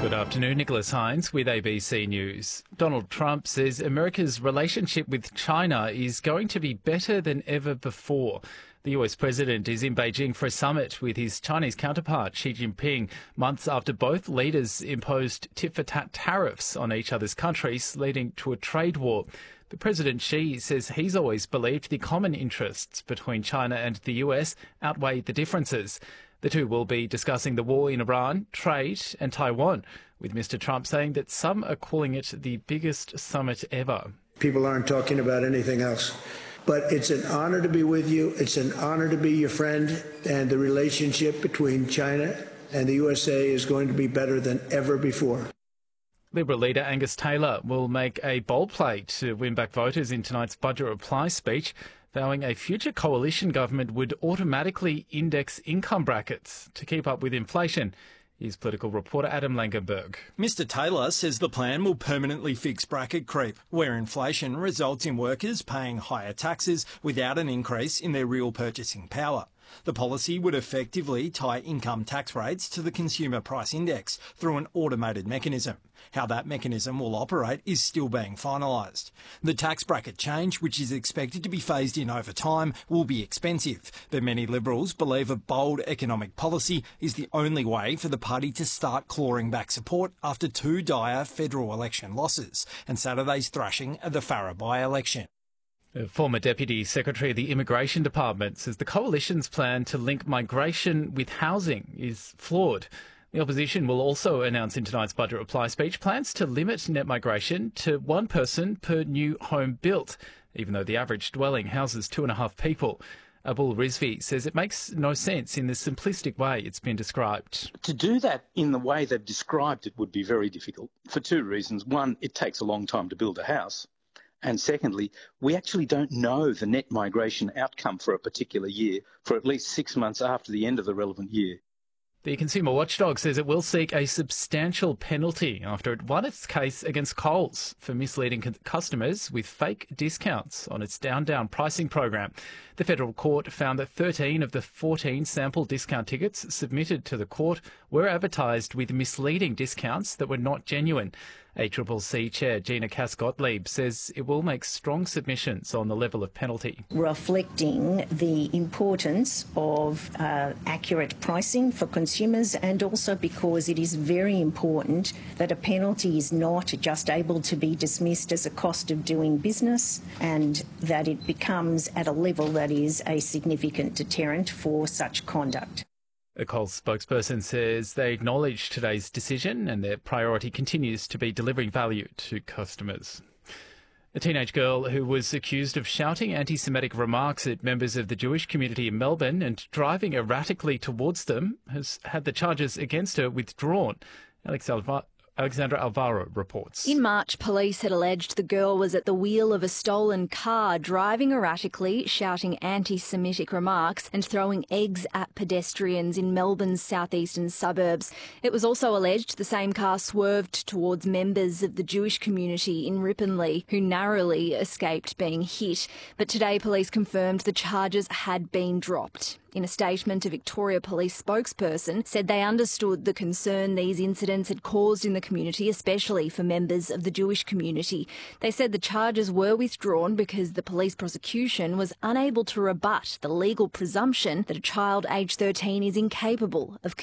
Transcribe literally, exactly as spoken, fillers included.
Good afternoon, Nicholas Hines with A B C News. Donald Trump says America's relationship with China is going to be better than ever before. The U S president is in Beijing for a summit with his Chinese counterpart Xi Jinping, months after both leaders imposed tit-for-tat tariffs on each other's countries, leading to a trade war. But President Xi says he's always believed the common interests between China and the U S outweigh the differences. The two will be discussing the war in Iran, trade and Taiwan, with Mister Trump saying that some are calling it the biggest summit ever. People aren't talking about anything else. But it's an honor to be with you. It's an honor to be your friend. And the relationship between China and the U S A is going to be better than ever before. Liberal leader Angus Taylor will make a bold play to win back voters in tonight's budget reply speech, vowing a future coalition government would automatically index income brackets to keep up with inflation. Here's political reporter Adam Langenberg. Mister Taylor says the plan will permanently fix bracket creep, where inflation results in workers paying higher taxes without an increase in their real purchasing power. The policy would effectively tie income tax rates to the Consumer Price Index through an automated mechanism. How that mechanism will operate is still being finalised. The tax bracket change, which is expected to be phased in over time, will be expensive, but many Liberals believe a bold economic policy is the only way for the party to start clawing back support after two dire federal election losses and Saturday's thrashing at the Farrer by-election. The former Deputy Secretary of the Immigration Department says the coalition's plan to link migration with housing is flawed. The opposition will also announce in tonight's budget reply speech plans to limit net migration to one person per new home built, even though the average dwelling houses two and a half people. Abul Rizvi says it makes no sense in the simplistic way it's been described. To do that in the way they've described it would be very difficult for two reasons. One, it takes a long time to build a house. And secondly, we actually don't know the net migration outcome for a particular year for at least six months after the end of the relevant year. The Consumer Watchdog says it will seek a substantial penalty after it won its case against Coles for misleading customers with fake discounts on its down-down pricing program. The federal court found that thirteen of the fourteen sample discount tickets submitted to the court were advertised with misleading discounts that were not genuine. A C C C Chair Gina Cass-Gottlieb says it will make strong submissions on the level of penalty. Reflecting the importance of uh, accurate pricing for consumers, and also because it is very important that a penalty is not just able to be dismissed as a cost of doing business, and that it becomes at a level that is a significant deterrent for such conduct. A Coles spokesperson says they acknowledge today's decision and their priority continues to be delivering value to customers. A teenage girl who was accused of shouting anti-Semitic remarks at members of the Jewish community in Melbourne and driving erratically towards them has had the charges against her withdrawn. Alex Alva- Alexandra Alvaro reports. In March, police had alleged the girl was at the wheel of a stolen car, driving erratically, shouting anti-Semitic remarks and throwing eggs at pedestrians in Melbourne's southeastern suburbs. It was also alleged the same car swerved towards members of the Jewish community in Ripponlea, who narrowly escaped being hit. But today, police confirmed the charges had been dropped. In a statement, a Victoria Police spokesperson said they understood the concern these incidents had caused in the community, especially for members of the Jewish community. They said the charges were withdrawn because the police prosecution was unable to rebut the legal presumption that a child aged thirteen is incapable of